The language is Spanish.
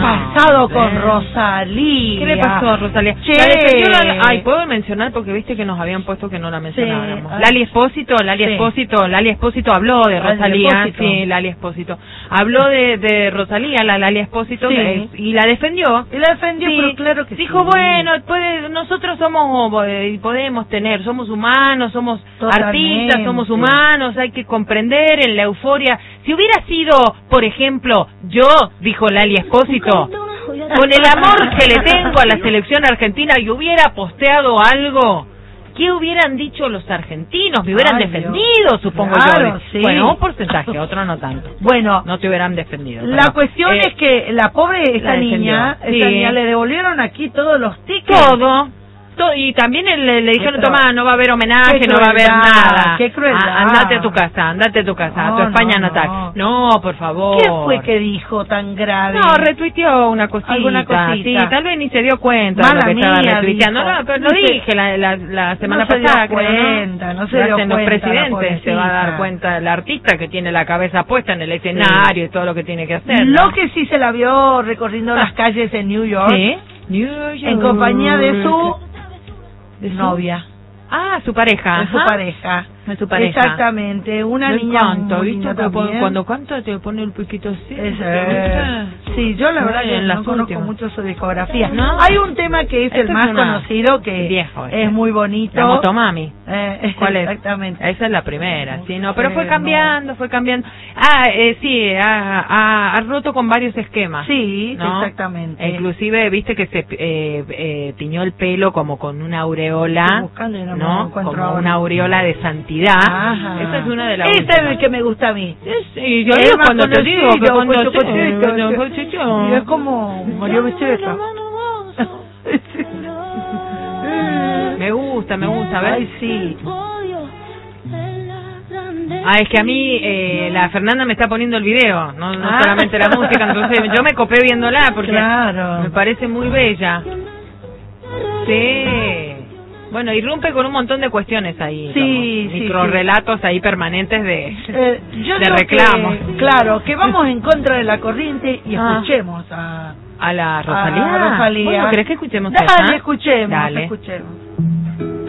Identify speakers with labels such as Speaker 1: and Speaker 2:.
Speaker 1: pasado con Rosalía?
Speaker 2: ¿Qué le pasó a Rosalía?
Speaker 1: Che.
Speaker 2: La defendió Ay, ¿puedo mencionar? Porque viste que nos habían puesto que no la mencionáramos.
Speaker 1: Sí.
Speaker 2: Lali Espósito habló de Rosalía.
Speaker 1: Espósito.
Speaker 2: Sí, Lali Espósito. Habló de Rosalía, la Lali Espósito,
Speaker 1: Sí.
Speaker 2: y la defendió.
Speaker 1: Y la defendió,
Speaker 2: Sí.
Speaker 1: pero claro que
Speaker 2: Dijo,
Speaker 1: sí.
Speaker 2: bueno, nosotros somos, podemos tener, somos humanos, somos
Speaker 1: Totalmente.
Speaker 2: artistas, somos humanos, hay que comprender en la euforia. Si hubiera sido, por ejemplo, yo, dijo Lali Espósito, con el amor que le tengo a la selección argentina y hubiera posteado algo, ¿qué hubieran dicho los argentinos? Me hubieran defendido, supongo
Speaker 1: claro,
Speaker 2: yo.
Speaker 1: Sí.
Speaker 2: Bueno, un porcentaje, otro no tanto.
Speaker 1: Bueno,
Speaker 2: No te hubieran defendido.
Speaker 1: la
Speaker 2: pero,
Speaker 1: cuestión es que la pobre esa
Speaker 2: defendió.
Speaker 1: niña,
Speaker 2: Sí.
Speaker 1: le devolvieron aquí todos los tickets.
Speaker 2: Todo. Y también le dijeron,
Speaker 1: Pero-
Speaker 2: Tomás, no va a haber homenaje,
Speaker 1: qué
Speaker 2: no va a haber
Speaker 1: crueldad,
Speaker 2: nada.
Speaker 1: qué crueldad.
Speaker 2: Andate a tu casa, a tu España
Speaker 1: no,
Speaker 2: natal.
Speaker 1: no.
Speaker 2: No, por favor.
Speaker 1: ¿Qué fue que dijo tan grave?
Speaker 2: No, retuiteó una cosita.
Speaker 1: Alguna cosita.
Speaker 2: Sí, tal vez ni se dio cuenta
Speaker 1: Mala
Speaker 2: de lo que estaba
Speaker 1: mía,
Speaker 2: retuiteando.
Speaker 1: dijo.
Speaker 2: No, pero lo
Speaker 1: No se-
Speaker 2: dije la semana
Speaker 1: no se dio
Speaker 2: pasada, creo,
Speaker 1: cuenta, no se dio
Speaker 2: Hacen los
Speaker 1: cuenta, la
Speaker 2: presidentes, se va a dar
Speaker 1: pobrecita.
Speaker 2: cuenta el artista que tiene la cabeza puesta en el escenario y todo lo que tiene que hacer.
Speaker 1: Lo
Speaker 2: ¿no?
Speaker 1: que sí se la vio recorriendo las calles en New York,
Speaker 2: ¿Sí? New York.
Speaker 1: en compañía de su
Speaker 2: ¿De su?
Speaker 1: novia,
Speaker 2: Ah, su pareja.
Speaker 1: de su
Speaker 2: ajá.
Speaker 1: pareja.
Speaker 2: De su pareja.
Speaker 1: Exactamente, una
Speaker 2: Me
Speaker 1: niña
Speaker 2: encanta,
Speaker 1: muy
Speaker 2: ¿viste?
Speaker 1: linda
Speaker 2: Que
Speaker 1: también.
Speaker 2: cuando canta te pone el piquito así.
Speaker 1: Sí, yo la verdad
Speaker 2: Ay,
Speaker 1: que
Speaker 2: en
Speaker 1: no
Speaker 2: las
Speaker 1: conozco
Speaker 2: últimas.
Speaker 1: mucho su discografía.
Speaker 2: ¿No?
Speaker 1: Hay un tema que es
Speaker 2: Este
Speaker 1: el
Speaker 2: es
Speaker 1: más
Speaker 2: una-
Speaker 1: conocido, que
Speaker 2: viejo ese.
Speaker 1: es muy bonito.
Speaker 2: La Motomami. ¿Cuál es?
Speaker 1: Exactamente.
Speaker 2: Esa es la primera, sí, no, pero fue
Speaker 1: No.
Speaker 2: cambiando, fue cambiando. Sí, ha roto con varios esquemas.
Speaker 1: Sí,
Speaker 2: ¿no?
Speaker 1: exactamente.
Speaker 2: Inclusive, viste que se tiñó el pelo como con una aureola,
Speaker 1: Estoy buscando y no me
Speaker 2: ¿no?
Speaker 1: encuentro
Speaker 2: Como
Speaker 1: ahora.
Speaker 2: una aureola de santidad.
Speaker 1: Ajá.
Speaker 2: Esa es una de las
Speaker 1: Ese es el
Speaker 2: últimas.
Speaker 1: que me gusta a mí.
Speaker 2: Sí, yo
Speaker 1: Es
Speaker 2: digo
Speaker 1: más
Speaker 2: cuando te digo que
Speaker 1: conocido,
Speaker 2: cuando
Speaker 1: y es como Mario Becerra.
Speaker 2: Me gusta, a ver.
Speaker 1: Ay, sí.
Speaker 2: Es que a mí la Fernanda me está poniendo el video, no
Speaker 1: Ah.
Speaker 2: solamente la música, entonces yo me copé viéndola porque
Speaker 1: Claro.
Speaker 2: me parece muy bella. Sí. Bueno, irrumpe con un montón de cuestiones ahí,
Speaker 1: Sí,
Speaker 2: como
Speaker 1: sí,
Speaker 2: microrelatos ahí permanentes
Speaker 1: Yo
Speaker 2: de
Speaker 1: digo
Speaker 2: reclamos.
Speaker 1: claro, que vamos en contra de la corriente y
Speaker 2: Ah.
Speaker 1: escuchemos a
Speaker 2: a la Rosalía.
Speaker 1: Rosalía.
Speaker 2: Bueno, ¿crees que escuchemos
Speaker 1: Dale,
Speaker 2: esa?
Speaker 1: escuchemos,
Speaker 2: Dale.
Speaker 1: escuchemos.